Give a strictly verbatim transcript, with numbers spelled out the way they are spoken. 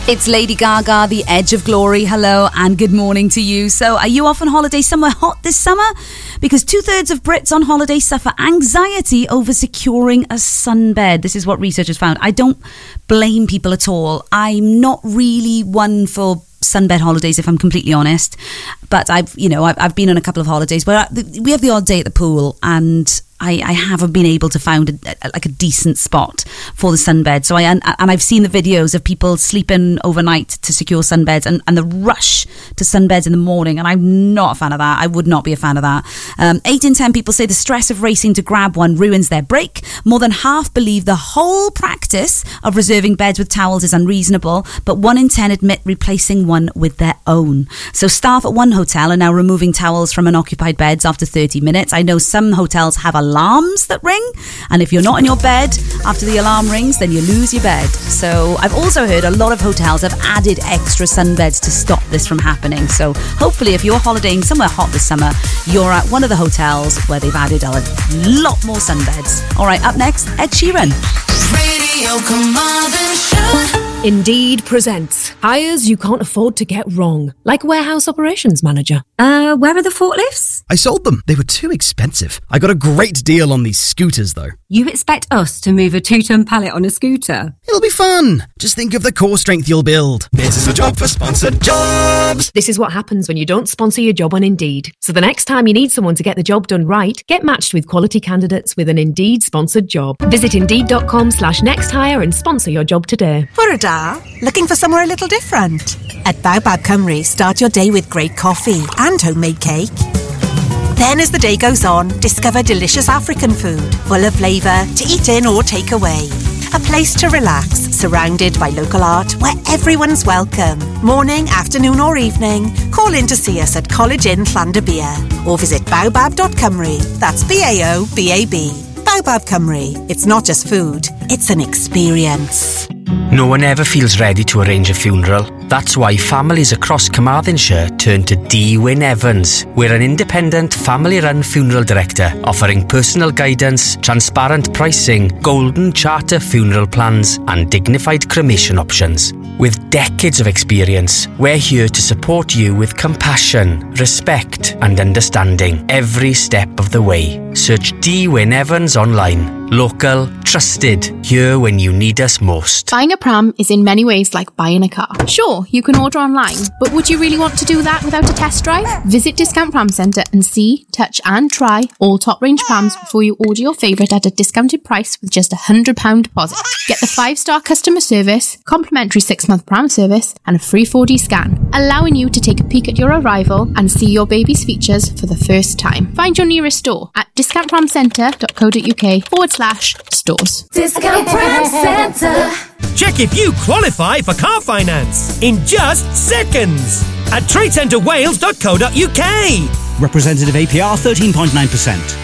It's Lady Gaga, The Edge of Glory. Hello and good morning to you. So are you off on holiday somewhere hot this summer? Because two-thirds of Brits on holiday suffer anxiety over securing a sunbed. This is what researchers found. I don't blame people at all. I'm not really one for sunbed holidays, if I'm completely honest. But I've, you know, I've, I've been on a couple of holidays where we have the odd day at the pool, and I, I haven't been able to find a, a, like a decent spot for the sunbed. So I and, and I've seen the videos of people sleeping overnight to secure sunbeds, and, and the rush to sunbeds in the morning. And I'm not a fan of that. I would not be a fan of that. Um, eight in ten people say the stress of racing to grab one ruins their break. More than half believe the whole practice of reserving beds with towels is unreasonable. But one in ten admit replacing one with their own. So staff at one hotel are now removing towels from unoccupied beds after thirty minutes. I know some hotels have alarms that ring, and if you're not in your bed after the alarm rings, then you lose your bed. So I've also heard a lot of hotels have added extra sunbeds to stop this from happening. So hopefully if you're holidaying somewhere hot this summer, you're at one of the hotels where they've added a lot more sunbeds. All right, up next, Ed Sheeran. Radio Carmarthen Show. Indeed presents hires you can't afford to get wrong, like warehouse operations manager. Uh, where are the forklifts? I sold them. They were too expensive. I got a great deal on these scooters, though. You expect us to move a two-ton pallet on a scooter? It'll be fun. Just think of the core strength you'll build. This is a job for sponsored jobs. This is what happens when you don't sponsor your job on Indeed. So the next time you need someone to get the job done right, get matched with quality candidates with an Indeed sponsored job. Visit indeed.com slash next hire and sponsor your job today. For a da, looking for somewhere a little different? At Baobab Cymru, start your day with great coffee and homemade cake. Then as the day goes on, discover delicious African food, full of flavour, to eat in or take away. A place to relax, surrounded by local art where everyone's welcome. Morning, afternoon or evening, call in to see us at College Inn Llandybia or visit baobab dot cymru. That's B A O B A B. Baobab Cymru. It's not just food, it's an experience. No one ever feels ready to arrange a funeral. That's why families across Carmarthenshire turn to D. Wyn Evans. We're an independent, family-run funeral director offering personal guidance, transparent pricing, golden charter funeral plans and dignified cremation options. With decades of experience, we're here to support you with compassion, respect and understanding every step of the way. Search D. Wyn Evans online. Local, trusted, here when you need us most. Buying a pram is in many ways like buying a car. Sure, you can order online, but would you really want to do that without a test drive? Visit Discount Pram Centre and see, touch and try all top range prams before you order your favourite at a discounted price with just a one hundred pounds deposit. Get the five star customer service, complimentary six month pram service and a free four D scan, allowing you to take a peek at your arrival and see your baby's features for the first time. Find your nearest store at discount pram centre dot co dot uk forward slash stores. Discount Pram Centre. Check if you qualify for car finance in just seconds at trade centre wales dot co dot uk. Representative A P R thirteen point nine percent.